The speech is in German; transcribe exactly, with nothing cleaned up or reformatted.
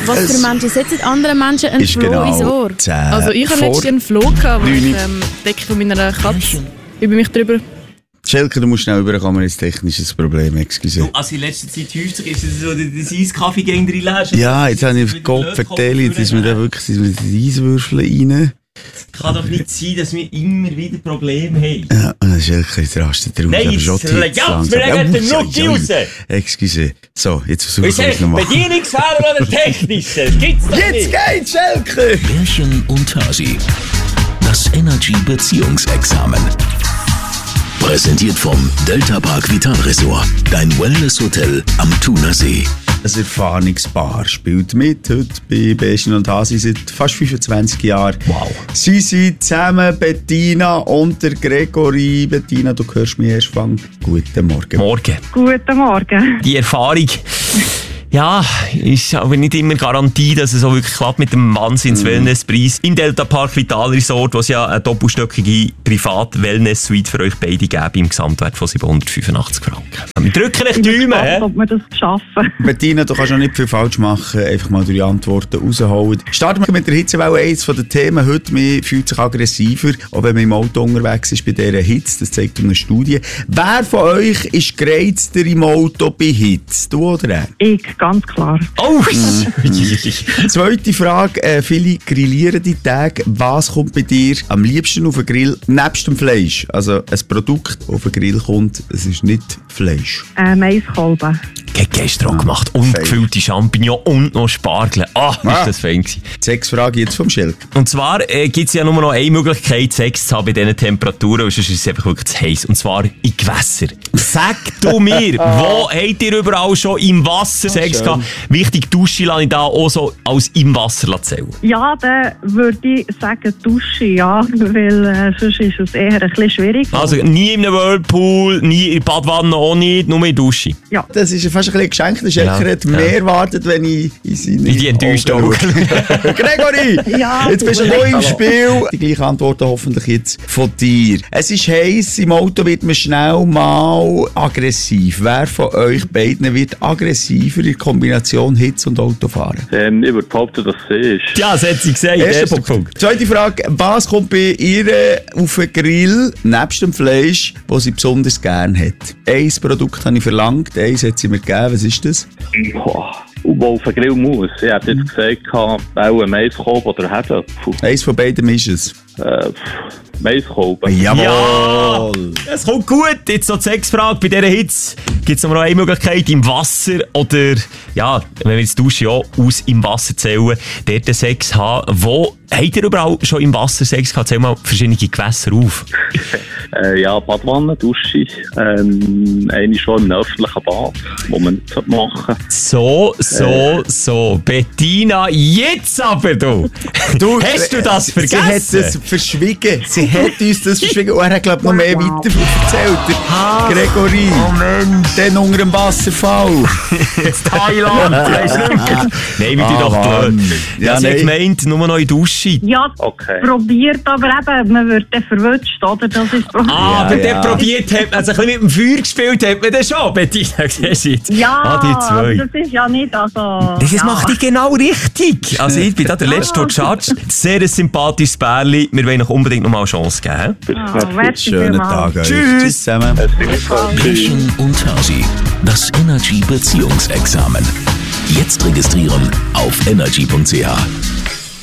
Was für Menschen setzen anderen Menschen einen Floh genau ins Ohr? Also ich habe letztens einen Floh gehabt, wo ich ähm, die Decke von meiner Katze über mich drüber... Schelke, du musst schnell rüberkommen, ist ein technisches Problem, excuse. Du, also in letzter Zeit häufig ist es so, dass das Eiskaffee gegen drin lässt. Ja, jetzt habe ich auf Gott vertellt, dass wir da wirklich dass wir die Eiswürfel rein. Es kann doch nicht sein, dass wir immer wieder Probleme haben. Ja, und dann Schelke, jetzt rastet er aus. Nein, jetzt elegant, wir legen den Nuki raus. Excuse. So, jetzt versuche ich es nochmal. Bedienungsfehler oder technische? Das gibt's doch Jetzt nicht. geht's, Schelke! Märchen und Hasi. Das Energy-Beziehungsexamen. Präsentiert vom Delta Park Vital Resort. Dein Wellness-Hotel am Thunersee. Ein Erfahrungspaar spielt mit, heute bei Märchen und Hasi seit fast fünfundzwanzig Jahren. Wow. Sie sind zusammen, Bettina und der Gregory. Bettina, du hörst mich erst von. Guten Morgen. Morgen. Guten Morgen. Die Erfahrung, ja, ist aber nicht immer Garantie, dass es so wirklich klappt mit dem Wahnsinns-Wellness-Preis im Delta Park Vital Resort, wo es ja eine doppelstöckige Privat-Wellness-Suite für euch beide gäbe im Gesamtwert von siebenhundertfünfundachtzig Franken. Wir drücken euch die Daumen, hä? Ob wir das schaffen. Bettina, du kannst noch nicht viel falsch machen, einfach mal durch die Antworten rausholen. Starten wir mit der Hitzewelle. Eines der Themen heute, man fühlt sich aggressiver, auch wenn man im Auto unterwegs ist bei dieser Hitze, das zeigt eine Studie. Wer von euch ist gereizter im Auto bei Hitze, du oder er? Ich, ganz klar. Oh! Zweite Frage, äh, viele grillieren die Tage. Was kommt bei dir am liebsten auf den Grill, nebst dem Fleisch? Also ein Produkt, das auf den Grill kommt, es ist nicht Fleisch. Äh, Maiskolben. Gestern gemacht. Und gefüllte Champignons und noch Spargel. Ah, ist Ah. das fein gewesen. Sechs Fragen jetzt vom Schelk. Und zwar äh, gibt es ja nur noch eine Möglichkeit, Sex zu haben bei diesen Temperaturen, und sonst ist es einfach wirklich zu heiß. Und zwar in Gewässer. Sag du mir, wo habt ihr überall schon im Wasser Sex gehabt? Wichtig, Dusche lasse ich da auch so als im Wasser zählen. Ja, dann würde ich sagen Dusche, ja, weil äh, sonst ist es eher ein bisschen schwierig. Also nie in einem Whirlpool, nie in der Badwanne auch nicht, nur in der Dusche. Ja. Das ist fast ein bisschen geschenkt. Der Schelker Ja, hat ja. mehr erwartet, wenn ich in seine In die enttäuschten Augen Augen. schaue. Gregory, Ja, jetzt bist du neu im Spiel. Die gleichen Antworten hoffentlich jetzt von dir. Es ist heiß, im Auto wird man schnell mal aggressiv. Wer von euch beiden wird aggressiver in der Kombination Hitze und Autofahren? Ähm, ich würde behaupten, dass es ist. Ja, das hat sie gesagt. Erster Erster Punkt. Punkt. Zweite Frage, was kommt bei ihr auf den Grill, nebst dem Fleisch, das sie besonders gerne hat? Ein Produkt habe ich verlangt, eins hat sie mir gegeben. Was ist das? Boah. Und wo auf den Grill muss. Ich hätte jetzt gesagt, auch ein Maiskolben oder Herdöpfel. Eins von beiden ist es. Äh, Maiskolben. Ja, Jawohl! es kommt gut. Jetzt noch die Sexfrage. Bei dieser Hitze gibt es noch eine Möglichkeit im Wasser oder, ja, wenn wir jetzt Dusche ja aus im Wasser zählen, dort Sex haben. Wo habt ihr überall schon im Wasser Sex gehabt? Zähl mal verschiedene Gewässer auf. Äh, ja, Badwanne, Dusche. Ähm, eine schon im öffentlichen Bad, wo man nicht machen So, so, so. Bettina, jetzt aber du! Du, Hast du das Sie vergessen? hat das verschwiegen. Sie hat uns das verschwiegen. Und er hat, glaube ich, noch mehr weiter erzählt. Der Gregory. Oh Mensch. Dann unter dem Wasserfall. Thailand! Nein, wir tun Ah, doch blöd. Mann. Ja, Ja, sie hat nein. gemeint, nur noch in Dusche. Ja, Okay. probiert, aber eben, man wird dann verwutscht, oder? Das ist das Problem. Ah, aber Ja, der ja. probiert hat, also ein bisschen mit dem Feuer gespielt hat man das schon, Bettina, siehst du jetzt? Ja, Ah, die zwei. das ist ja nicht, also... Das ja. macht dich genau richtig. Also ich bin da der letzte, der judge. Sehr ein sympathisches Pärchen. Wir wollen euch unbedingt noch mal eine Chance geben. Ah, merci Schönen vielmals. Tag euch. Tschüss. Tschüss zusammen. Märchen und Hasi. Das Energy-Beziehungsexamen. Jetzt registrieren auf energy punkt c h.